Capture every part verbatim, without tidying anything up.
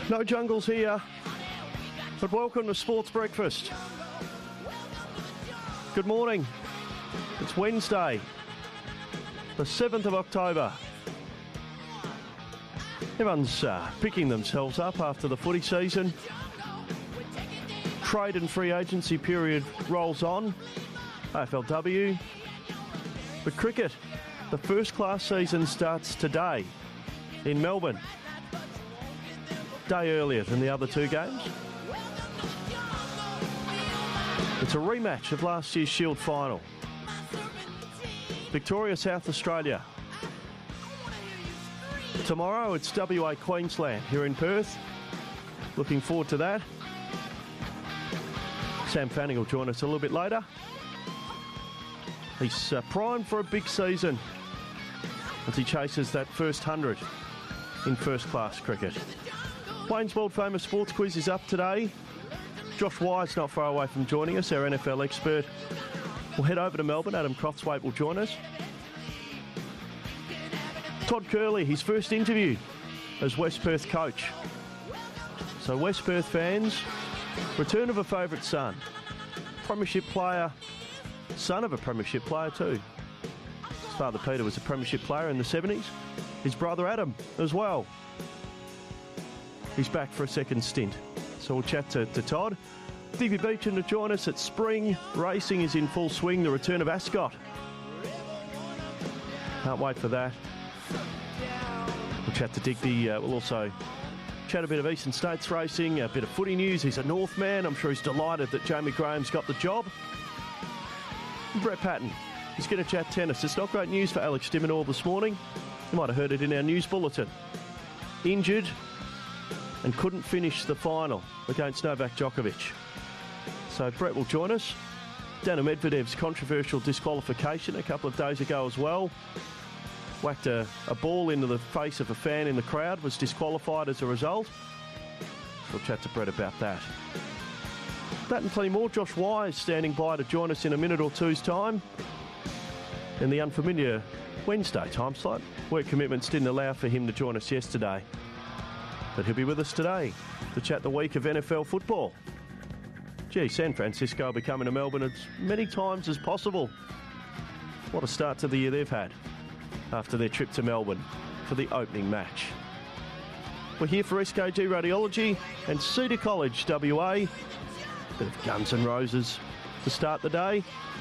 No jungles here, but welcome to Sports Breakfast. Good morning. It's Wednesday, the seventh of October. Everyone's uh, picking themselves up after the footy season. Trade and free agency period rolls on. A F L W. But cricket, the first class season starts today in Melbourne. Day earlier than the other two games. It's a rematch of last year's Shield final. Victoria, South Australia. Tomorrow it's W A Queensland here in Perth. Looking forward to that. Sam Fanning will join us a little bit later. He's uh, primed for a big season as he chases that first hundred in first class cricket. Wayne's world famous sports quiz is up today. Josh Wise not far away from joining us, our N F L expert. We'll head over to Melbourne. Adam Crosswaite will join us. Todd Curley, his first interview as West Perth coach. So West Perth fans, return of a favourite son. Premiership player, son of a premiership player too. His father Peter was a premiership player in the seventies. His brother Adam as well. He's back for a second stint. So we'll chat to, to Todd. Stevie Beechin to join us at Spring. Racing is in full swing. The return of Ascot. Can't wait for that. We'll chat to Digby. Uh, we'll also chat a bit of Eastern States racing, a bit of footy news. He's a North man. I'm sure he's delighted that Jamie Graham's got the job. And Brett Patton. He's going to chat tennis. It's not great news for Alex de Minaur this morning. You might have heard it in our news bulletin. Injured and couldn't finish the final against Novak Djokovic. So Brett will join us. Daniil Medvedev's controversial disqualification a couple of days ago as well. Whacked a, a ball into the face of a fan in the crowd, was disqualified as a result. We'll chat to Brett about that. That and plenty more. Josh Wise standing by to join us in a minute or two's time. In the unfamiliar Wednesday time slot. Work commitments didn't allow for him to join us yesterday. But he'll be with us today to chat the week of N F L football. Gee, San Francisco will be coming to Melbourne as many times as possible. What a start to the year they've had after their trip to Melbourne for the opening match. We're here for S K G Radiology and Cedar College W A. Bit of Guns N' Roses to start the day.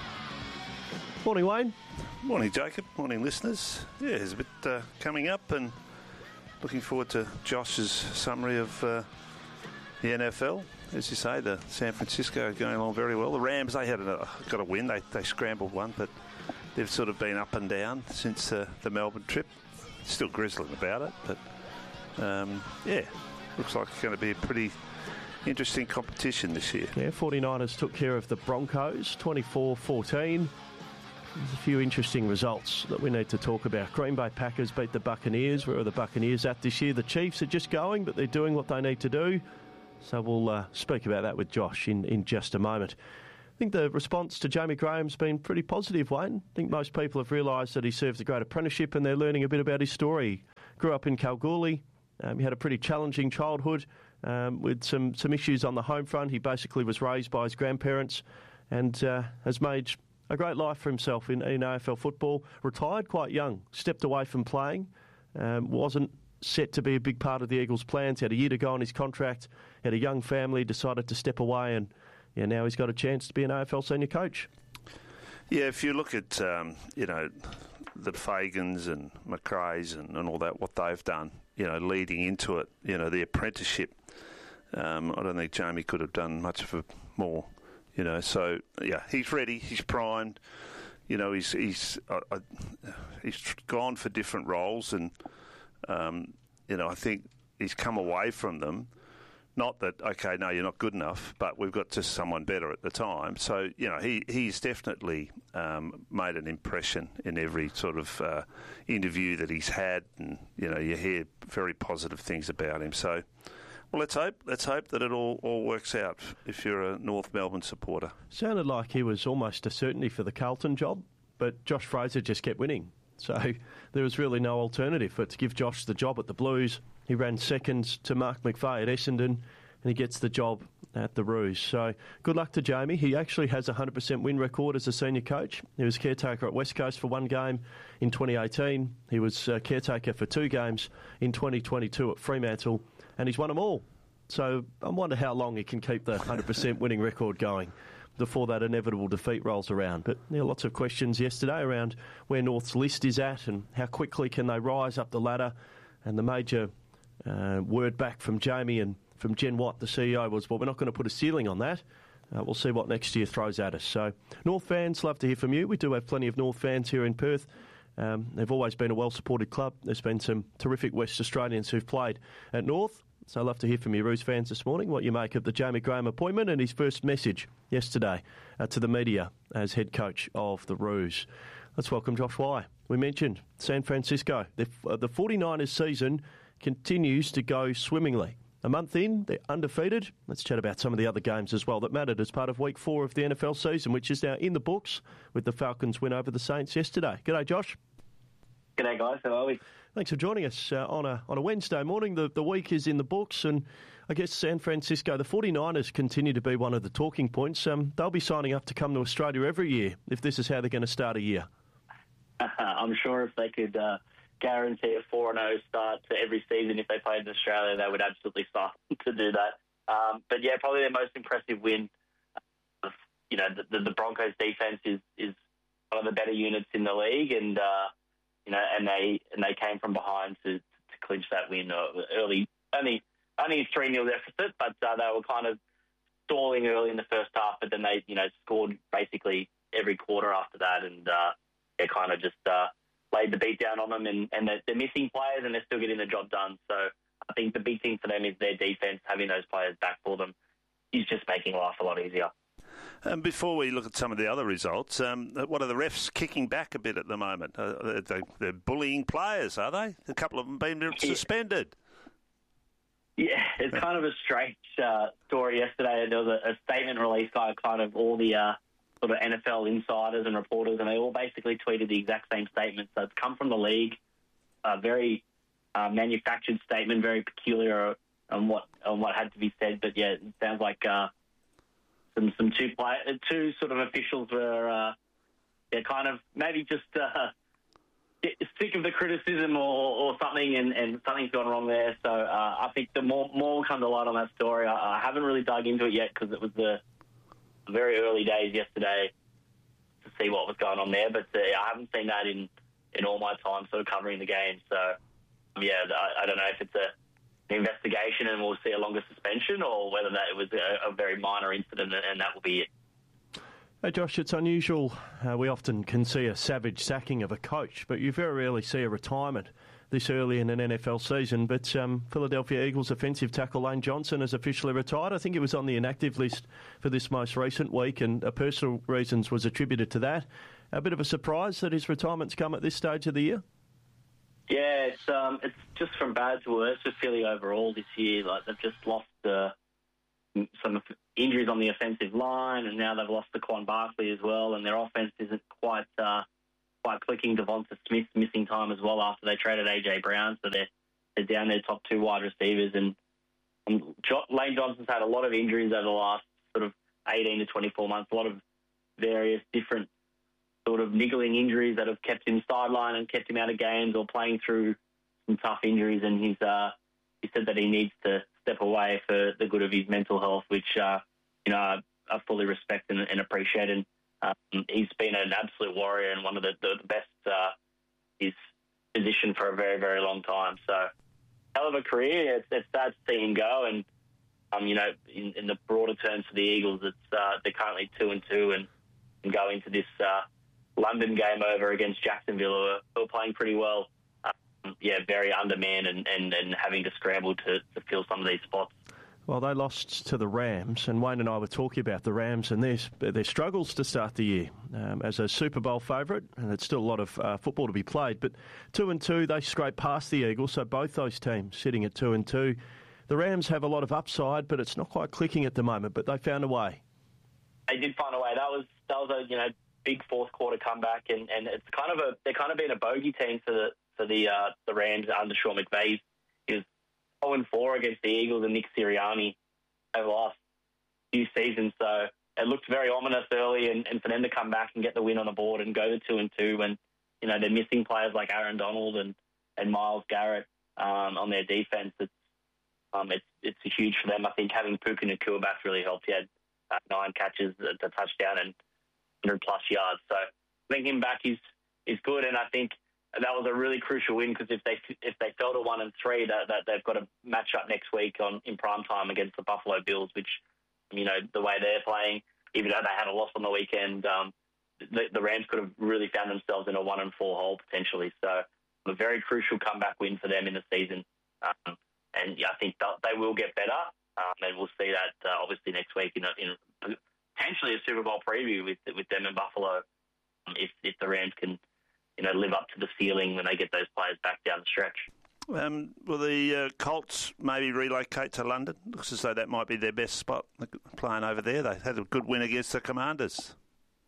Morning, Wayne. Morning, Jacob. Morning, listeners. Yeah, there's a bit uh, coming up, and looking forward to Josh's summary of uh, the N F L. As you say, the San Francisco are going along very well. The Rams, they had a, got a win. They, they scrambled one, but they've sort of been up and down since uh, the Melbourne trip. Still grizzling about it, but um, yeah, looks like it's going to be a pretty interesting competition this year. Yeah, forty-niners took care of the Broncos, twenty-four fourteen. There's a few interesting results that we need to talk about. Green Bay Packers beat the Buccaneers. Where are the Buccaneers at this year? The Chiefs are just going, but they're doing what they need to do. So we'll uh, speak about that with Josh in, in just a moment. I think the response to Jamie Graham's been pretty positive, Wayne. I think most people have realised that he served a great apprenticeship and they're learning a bit about his story. Grew up in Kalgoorlie. Um, he had a pretty challenging childhood um, with some, some issues on the home front. He basically was raised by his grandparents and uh, has made a great life for himself in, in A F L football. Retired quite young, stepped away from playing, um, wasn't set to be a big part of the Eagles' plans. He had a year to go on his contract, had a young family, decided to step away, and yeah, now he's got a chance to be an A F L senior coach. Yeah, if you look at, um, you know, the Fagans and McRae's and, and all that, what they've done, you know, leading into it, you know, the apprenticeship, um, I don't think Jamie could have done much of a more. You know, so yeah, he's ready. He's primed. You know, he's he's uh, uh, he's gone for different roles, and um, you know, I think he's come away from them. Not that okay, no, you're not good enough, but we've got just someone better at the time. So you know, he he's definitely um, made an impression in every sort of uh, interview that he's had, and you know, you hear very positive things about him. So. Well, let's hope. Let's hope that it all, all works out if you're a North Melbourne supporter. Sounded like he was almost a certainty for the Carlton job, but Josh Fraser just kept winning. So there was really no alternative but to give Josh the job at the Blues He ran second to Mark McVeigh at Essendon, and he gets the job at the Roos. So good luck to Jamie. He actually has a one hundred percent win record as a senior coach. He was caretaker at West Coast for one game in twenty eighteen. He was uh, caretaker for two games in twenty twenty-two at Fremantle, and he's won them all. So I wonder how long he can keep the one hundred percent winning record going before that inevitable defeat rolls around. But there are lots of questions yesterday around where North's list is at and how quickly can they rise up the ladder. And the major uh, word back from Jamie and from Jen Watt, the C E O, was, well, we're not going to put a ceiling on that. Uh, we'll see what next year throws at us. So North fans, love to hear from you. We do have plenty of North fans here in Perth. Um, they've always been a well-supported club. There's been some terrific West Australians who've played at North. So I'd love to hear from you, Roos fans, this morning, what you make of the Jamie Graham appointment and his first message yesterday uh, to the media as head coach of the Roos. Let's welcome Josh Wye. We mentioned San Francisco. The, uh, the forty-niners season continues to go swimmingly. A month in, they're undefeated. Let's chat about some of the other games as well that mattered as part of week four of the N F L season, which is now in the books with the Falcons win over the Saints yesterday. G'day, Josh. G'day, guys. How are we? Thanks for joining us uh, on a on a Wednesday morning. The, the week is in the books, and I guess San Francisco, the forty-niners continue to be one of the talking points. Um, they'll be signing up to come to Australia every year if this is how they're going to start a year. Uh, I'm sure if they could uh, guarantee a four and oh start to every season if they played in Australia, they would absolutely start to do that. Um, but yeah, probably their most impressive win. Uh, you know, the, the Broncos defense is, is one of the better units in the league, and uh, you know, and they and they came from behind to, to clinch that win early. Only only a three nil deficit, but uh, they were kind of stalling early in the first half. But then they, you know, scored basically every quarter after that, and uh, they kind of just uh, laid the beat down on them. And, and they're, they're missing players, and they're still getting the job done. So I think the big thing for them is their defense. Having those players back for them is just making life a lot easier. Um, before we look at some of the other results, um, what are the refs kicking back a bit at the moment? Uh, they're, they're bullying players, are they? A couple of them been suspended. Yeah, it's kind of a strange uh, story yesterday. There was a, a statement released by kind of all the uh, sort of N F L insiders and reporters, and they all basically tweeted the exact same statement. So it's come from the league, a very uh, manufactured statement, very peculiar on what on what had to be said. But yeah, it sounds like Uh, Some some two play, two sort of officials were uh, yeah, kind of maybe just uh, sick of the criticism or, or something, and, and something's gone wrong there. So uh, I think the more more will come to light on that story. I, I haven't really dug into it yet because it was the very early days yesterday to see what was going on there. But uh, I haven't seen that in, in all my time sort of covering the game. So yeah, I, I don't know if it's a investigation and we'll see a longer suspension, or whether that it was a, a very minor incident and that will be it. Hey Josh, it's unusual. Uh, we often can see a savage sacking of a coach, but you very rarely see a retirement this early in an N F L season. But um, Philadelphia Eagles offensive tackle Lane Johnson has officially retired. I think he was on the inactive list for this most recent week, and uh, personal reasons was attributed to that. A bit of a surprise that his retirement's come at this stage of the year. Yeah, it's um, it's just from bad to worse for Philly overall this year. Like they've just lost uh, some injuries on the offensive line, and now they've lost Daquan Barkley as well, and their offense isn't quite uh, quite clicking. Devonta Smith missing time as well after they traded A J Brown, so they're they're down their top two wide receivers. And, and jo- Lane Johnson's had a lot of injuries over the last sort of eighteen to twenty-four months. A lot of various different sort of niggling injuries that have kept him sidelined and kept him out of games, or playing through some tough injuries. And he's uh, he said that he needs to step away for the good of his mental health, which uh, you know I, I fully respect and, and appreciate. And um, he's been an absolute warrior and one of the, the, the best uh, his position for a very very long time. So hell of a career. It's, it's sad to see him go. And um, you know, in, in the broader terms for the Eagles, it's uh, they're currently two and two and, and go into this Uh, London game over against Jacksonville, who are, who are playing pretty well. Um, yeah, very undermanned and, and, and having to scramble to, to fill some of these spots. Well, they lost to the Rams, and Wayne and I were talking about the Rams and their, their struggles to start the year um, as a Super Bowl favourite, and it's still a lot of uh, football to be played. But two and two, they scraped past the Eagles, so both those teams sitting at two and two. The Rams have a lot of upside, but it's not quite clicking at the moment. But they found a way. They did find a way. That was that was a you know. big fourth quarter comeback, and, and it's kind of a they're kind of been a bogey team for the for the uh, the Rams under Sean McVay. He was and four against the Eagles and Nick Sirianni over the last few seasons. So it looked very ominous early, and, and for them to come back and get the win on the board and go to two and two when, you know, they're missing players like Aaron Donald and, and Myles Garrett um, on their defence. It's, um, it's it's huge for them. I think having Puka Nacua back really helped. He had uh, nine catches, a, a touchdown, and one hundred plus yards. So bringing him back is is good, and I think that was a really crucial win because if they if they fell to one and three, that, that they've got to match up next week on in prime time against the Buffalo Bills, which, you know, the way they're playing, even though they had a loss on the weekend, um, the, the Rams could have really found themselves in a one and four hole potentially. So a very crucial comeback win for them in the season, um, and yeah, I think they will get better, um, and we'll see that uh, obviously next week in, a, in potentially a Super Bowl preview with with them in Buffalo, um, if if the Rams can, you know, live up to the ceiling when they get those players back down the stretch. Um, will the uh, Colts maybe relocate to London? Looks as though that might be their best spot playing over there. They had a good win against the Commanders.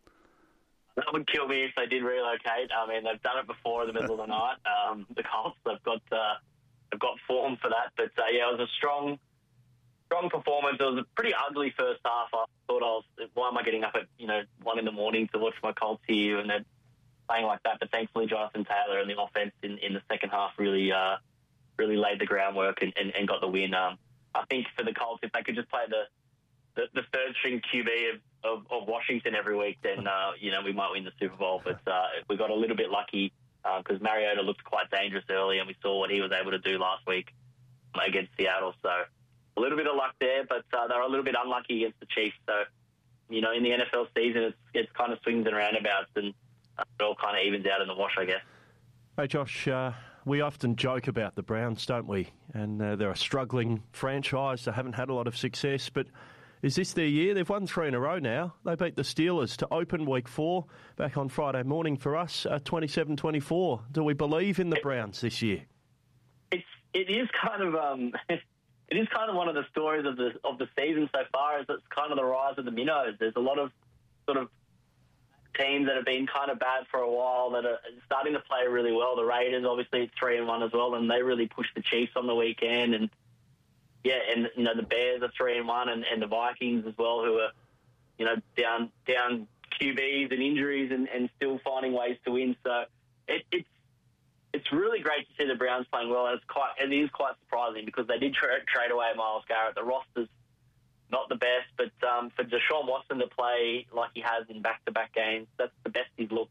That would kill me if they did relocate. I mean, they've done it before in the middle of the night. Um, the Colts, they've got uh, they've got form for that. But uh, yeah, it was a strong, strong performance. It was a pretty ugly first half. I thought I was, why am I getting up at you know one in the morning to watch my Colts here and then playing like that? But thankfully, Jonathan Taylor and the offense in, in the second half really uh, really laid the groundwork and, and, and got the win. Um, I think for the Colts, if they could just play the the, the third string Q B of, of, of Washington every week, then uh, you know we might win the Super Bowl. But uh, we got a little bit lucky because uh, Mariota looked quite dangerous early, and we saw what he was able to do last week against Seattle. So a little bit of luck there, but uh, they're a little bit unlucky against the Chiefs. So you know, in the N F L season, it's, it's kind of swings and roundabouts, and uh, it all kind of evens out in the wash, I guess. Hey, Josh, uh, we often joke about the Browns, don't we? And uh, they're a struggling franchise. They haven't had a lot of success, but is this their year? They've won three in a row now. They beat the Steelers to open week four back on Friday morning for us, uh, twenty-seven twenty-four. Do we believe in the Browns this year? It's it is kind of um, it is kind of one of the stories of the of the season so far. Is it's kind of the rise of the minnows. There's a lot of sort of teams that have been kind of bad for a while that are starting to play really well. The Raiders, obviously, it's three and one as well, and they really pushed the Chiefs on the weekend. And yeah, and you know the Bears are three and one, and, and the Vikings as well, who are you know down down Q Bs and injuries, and, and still finding ways to win. So it, it's it's really great to see the Browns playing well. And it's quite it is quite surprising because they did tra- trade away Myles Garrett. The roster's not the best, but um, for Deshaun Watson to play like he has in back-to-back games, that's the best he's looked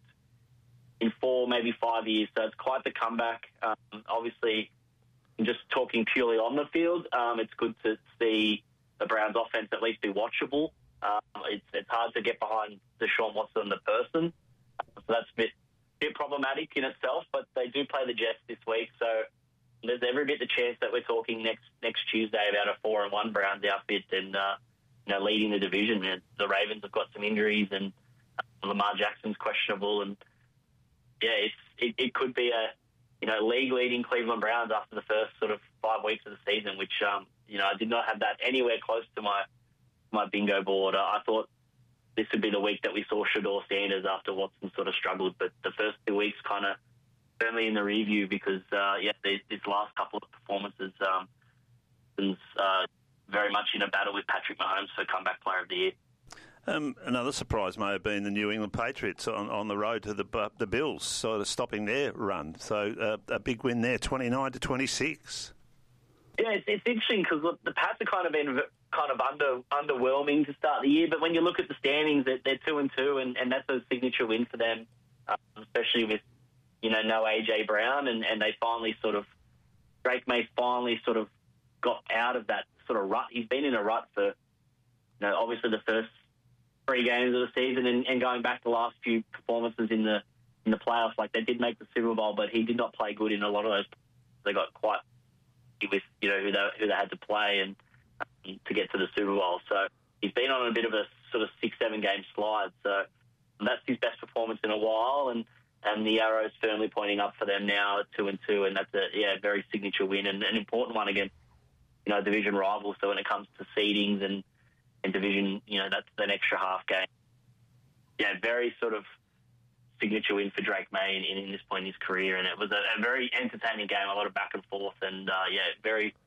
in four, maybe five years. So it's quite the comeback. Um, obviously, just talking purely on the field, um, it's good to see the Browns' offense at least be watchable. Um, it's, it's hard to get behind Deshaun Watson, the person. So that's a bit, bit problematic in itself, but they do play the Jets this week, so there's every bit the chance that we're talking next next Tuesday about a four and one Browns outfit and uh, you know leading the division. And the Ravens have got some injuries, and uh, Lamar Jackson's questionable, and yeah, it's it, it could be a you know league leading Cleveland Browns after the first sort of five weeks of the season, which um, you know I did not have that anywhere close to my my bingo board. Uh, I thought this would be the week that we saw Shedeur Sanders after Watson sort of struggled, but the first two weeks kind of firmly in the review because, uh, yeah, these, these last couple of performances um, is uh, very much in a battle with Patrick Mahomes for comeback player of the year. Um, another surprise may have been the New England Patriots on, on the road to the the Bills, sort of stopping their run. So uh, a big win there, twenty-nine to twenty-six. Yeah, it's, it's interesting because the Pats have kind of been kind of under underwhelming to start the year, but when you look at the standings, they're, they're two and two, and, and that's a signature win for them, um, especially with you know, no A J Brown, and, and they finally sort of, Drake May finally sort of got out of that sort of rut. He's been in a rut for, you know, obviously the first three games of the season and, and going back the last few performances in the in the playoffs. Like, they did make the Super Bowl, but he did not play good in a lot of those. They got quite with, you know, who they, who they had to play and um, to get to the Super Bowl. So he's been on a bit of a sort of six, seven game slide. So that's his best performance in a while, and And the arrow's firmly pointing up for them now at two and two, and that's a yeah very signature win and an important one against you know division rivals. So when it comes to seedings and, and division, you know that's an extra half game. Yeah, very sort of signature win for Drake May in, in this point in his career, and it was a, a very entertaining game, a lot of back and forth, and uh, yeah, very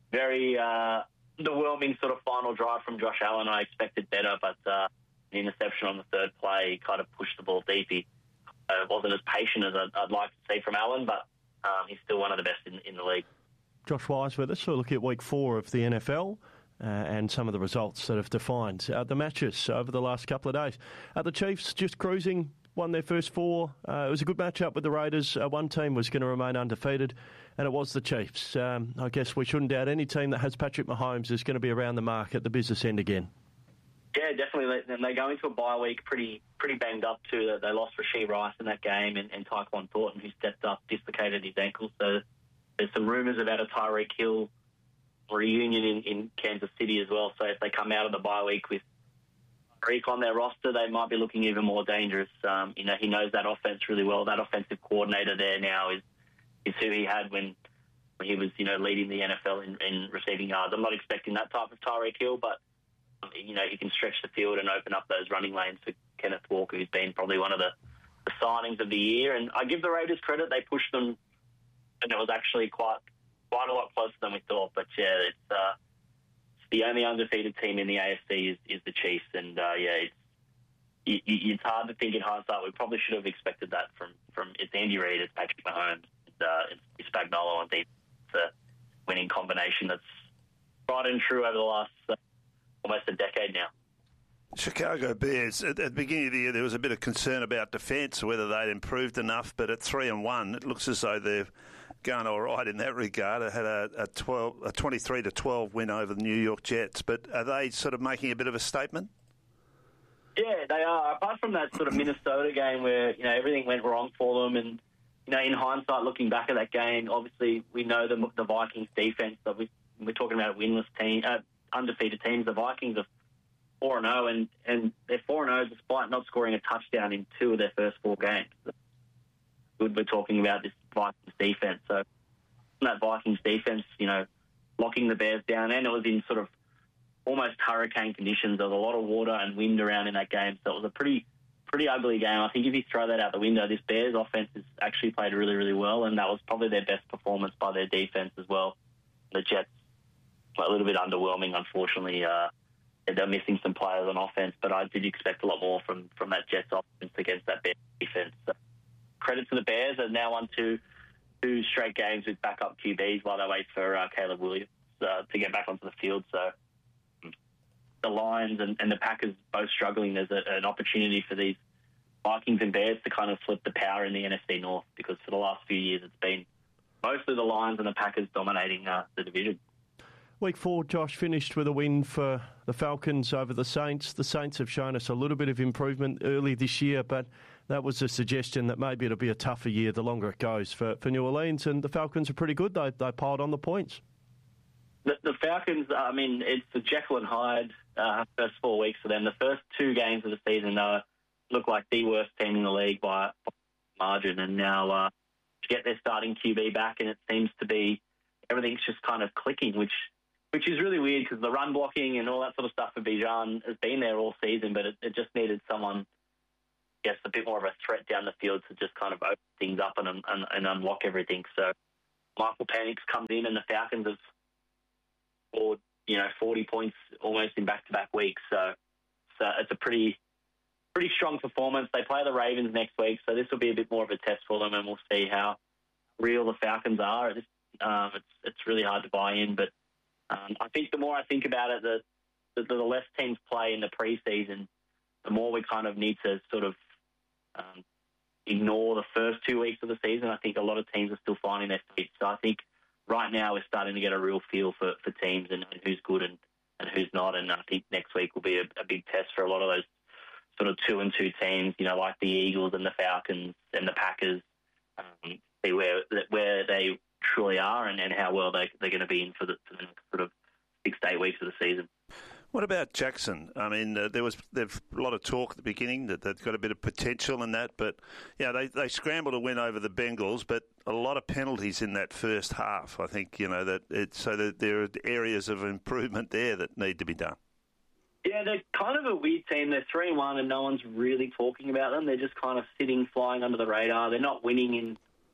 very uh, underwhelming sort of final drive from Josh Allen. I expected better, but uh, an interception on the third play kind of pushed the ball deep. He uh, wasn't as patient as I'd, I'd like to see from Allen, but um, he's still one of the best in, in the league. Josh Wise with us. We're looking at week four of the N F L uh, and some of the results that have defined uh, the matches over the last couple of days. Uh, the Chiefs just cruising, won their first four. Uh, it was a good matchup with the Raiders. Uh, one team was going to remain undefeated, and it was the Chiefs. Um, I guess we shouldn't doubt any team that has Patrick Mahomes is going to be around the mark at the business end again. Yeah, definitely. And they go into a bye week pretty pretty banged up too. They lost Rashee Rice in that game and, and Tyquan Thornton, who stepped up, dislocated his ankle. So there's some rumours about a Tyreek Hill reunion in, in Kansas City as well. So if they come out of the bye week with Tyreek on their roster, they might be looking even more dangerous. Um, you know, he knows that offense really well. That offensive coordinator there now is is who he had when he was, you know, leading the N F L in, in receiving yards. I'm not expecting that type of Tyreek Hill, but you know, he can stretch the field and open up those running lanes for Kenneth Walker, who's been probably one of the, the signings of the year. And I give the Raiders credit; they pushed them, and it was actually quite quite a lot closer than we thought. But yeah, it's, uh, it's the only undefeated team in the A F C is, is the Chiefs, and uh, yeah, it's it, it's hard to think in hindsight. We probably should have expected that from from it's Andy Reid, it's Patrick Mahomes, it's, uh, it's Spagnuolo on defense. It's a winning combination that's tried and true over the last uh, almost a decade now. Chicago Bears, at the beginning of the year, there was a bit of concern about defence, whether they'd improved enough, but at three and one, it looks as though they're going all right in that regard. It had a, a, twelve, a twenty-three to twelve win over the New York Jets, but are they sort of making a bit of a statement? Yeah, they are. Apart from that sort of Minnesota game where, you know, everything went wrong for them, and, you know, in hindsight, looking back at that game, obviously we know the, the Vikings defence, but we, we're talking about winless team, uh, undefeated teams. The Vikings are four and oh, and and they're four and oh despite not scoring a touchdown in two of their first four games. Good, we're talking about this Vikings defense. So that Vikings defense, you know, locking the Bears down, and it was in sort of almost hurricane conditions. There was a lot of water and wind around in that game, so it was a pretty pretty ugly game. I think if you throw that out the window, this Bears offense has actually played really, really well, and that was probably their best performance by their defense as well. The Jets, a little bit underwhelming, unfortunately. Uh, they're missing some players on offense, but I did expect a lot more from, from that Jets offense against that Bears defense. So credit to the Bears. They've now won two, two straight games with backup Q Bs while they wait for uh, Caleb Williams uh, to get back onto the field. So the Lions and, and the Packers both struggling. There's a, an opportunity for these Vikings and Bears to kind of flip the power in the N F C North, because for the last few years it's been mostly the Lions and the Packers dominating uh, the division. Week four, Josh, finished with a win for the Falcons over the Saints. The Saints have shown us a little bit of improvement early this year, but that was a suggestion that maybe it'll be a tougher year the longer it goes for, for New Orleans, and the Falcons are pretty good. They they piled on the points. The, the Falcons, I mean, it's the Jekyll and Hyde uh, first four weeks for them. The first two games of the season uh, look like the worst team in the league by margin, and now uh, to get their starting Q B back, and it seems to be everything's just kind of clicking, which which is really weird because the run blocking and all that sort of stuff for Bijan has been there all season, but it, it just needed someone, I guess, a bit more of a threat down the field to just kind of open things up and, and, and unlock everything. So Michael Penix comes in, and the Falcons have scored, you know, forty points almost in back-to-back weeks. So, so it's a pretty pretty strong performance. They play the Ravens next week, so this will be a bit more of a test for them, and we'll see how real the Falcons are. It's, um, it's, it's really hard to buy in, but Um, I think the more I think about it, the, the, the less teams play in the preseason, the more we kind of need to sort of um, ignore the first two weeks of the season. I think a lot of teams are still finding their feet. So I think right now we're starting to get a real feel for, for teams and, and who's good and, and who's not. And I think next week will be a, a big test for a lot of those sort of two and two teams, you know, like the Eagles and the Falcons and the Packers, um, see where where they truly are and, and how well they, they're going to be in for the, for the next sort of six to eight weeks of the season. What about Jackson? I mean, uh, there was there's a lot of talk at the beginning that they've got a bit of potential in that, but yeah, they they scrambled to win over the Bengals, but a lot of penalties in that first half. I think you know that it so that there are areas of improvement there that need to be done. Yeah, they're kind of a weird team. They're three and one, and no one's really talking about them. They're just kind of sitting, flying under the radar. They're not winning in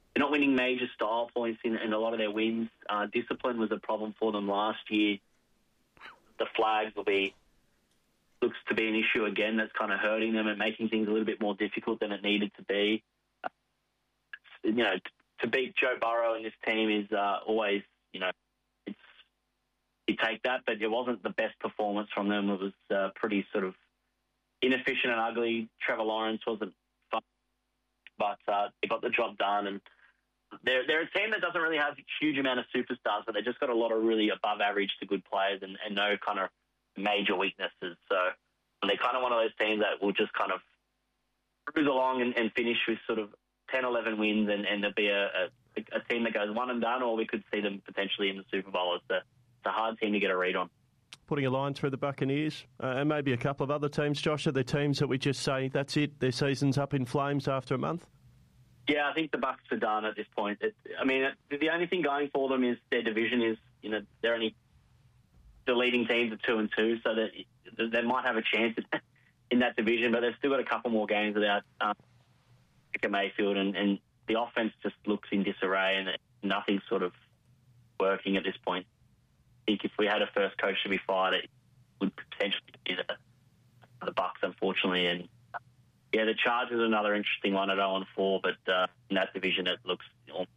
they're not winning major style points in, in a lot of their wins. Uh, discipline was a problem for them last year. The flags will be looks to be an issue again. That's kind of hurting them and making things a little bit more difficult than it needed to be. Uh, you know, t- to beat Joe Burrow and this team is uh, always, you know, it's you take that, but it wasn't the best performance from them. It was uh, pretty sort of inefficient and ugly. Trevor Lawrence wasn't fun, but uh, they got the job done. And they're they're a team that doesn't really have a huge amount of superstars, but they just got a lot of really above average to good players and, and no kind of major weaknesses. So they're kind of one of those teams that will just kind of cruise along and, and finish with sort of ten, eleven wins, and, and there'll be a, a, a team that goes one and done, or we could see them potentially in the Super Bowl. It's a, it's a hard team to get a read on. Putting a line through the Buccaneers uh, and maybe a couple of other teams, Josh, are there teams that we just say, that's it, their season's up in flames after a month? Yeah, I think the Bucs are done at this point. It, I mean, it, the only thing going for them is their division is, you know, they're only the leading teams are two and two, so that they might have a chance in that division, but they've still got a couple more games without um, Baker Mayfield, and, and the offense just looks in disarray, and nothing's sort of working at this point. I think if we had a first coach to be fired, it would potentially be the, the Bucs, unfortunately. And yeah, the Chargers are another interesting one at oh and four, but uh, in that division, it looks you know,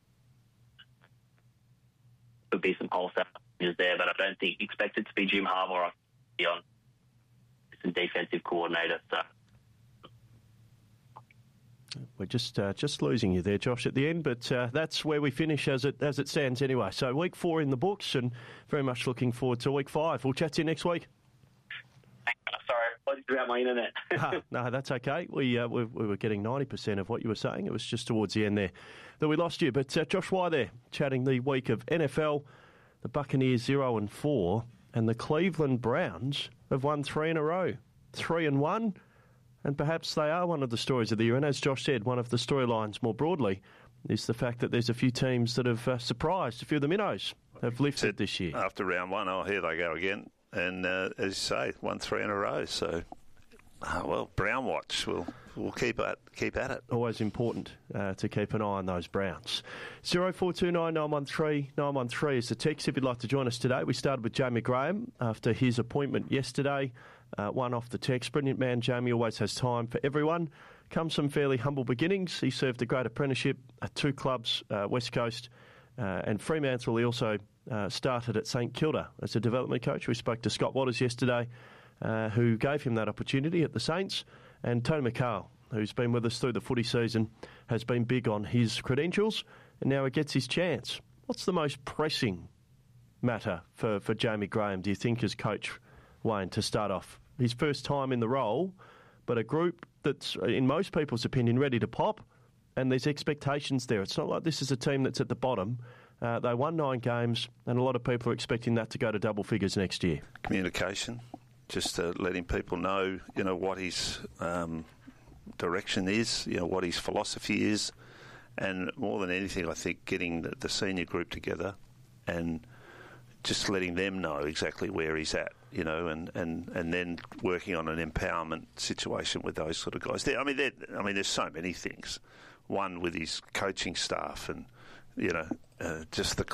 could be some wholesale changes there, but I don't think expect it to be Jim Harbaugh on some defensive coordinator. So. We're just uh, just losing you there, Josh, at the end, but uh, that's where we finish as it as it stands anyway. So week four in the books, and very much looking forward to week five. We'll chat to you next week. Sorry, apologies about my internet. ah, no, that's okay. We, uh, we we were getting ninety percent of what you were saying. It was just towards the end there that we lost you. But uh, Josh Why there, chatting the week of N F L, the Buccaneers zero and four, and the Cleveland Browns have won three in a row, three and one. And perhaps they are one of the stories of the year. And as Josh said, one of the storylines more broadly is the fact that there's a few teams that have uh, surprised. A few of the minnows have lifted this year. After round one, oh, here they go again. And uh, as you say, won three in a row. So, oh, well, Brown watch. We'll, we'll keep at, keep at it. Always important uh, to keep an eye on those Browns. zero four two nine nine one three nine one three is the text if you'd like to join us today. We started with Jamie Graham after his appointment yesterday. Uh, one off the text. Brilliant man, Jamie, always has time for everyone. Comes from fairly humble beginnings. He served a great apprenticeship at two clubs, uh, West Coast uh, and Fremantle. He also uh, started at St Kilda as a development coach. We spoke to Scott Waters yesterday, uh, who gave him that opportunity at the Saints. And Tony McHale, who's been with us through the footy season, has been big on his credentials, and now he gets his chance. What's the most pressing matter for, for Jamie Graham, do you think, as coach, Wayne, to start off? His first time in the role, but a group that's, in most people's opinion, ready to pop, and there's expectations there. It's not like this is a team that's at the bottom. Uh, they won nine games, and a lot of people are expecting that to go to double figures next year. Communication, just uh, letting people know, you know, what his um, direction is, you know, what his philosophy is, and more than anything, I think getting the, the senior group together and just letting them know exactly where he's at, you know, and, and, and then working on an empowerment situation with those sort of guys. I mean, I mean, there's so many things. One with his coaching staff and, you know, uh, just the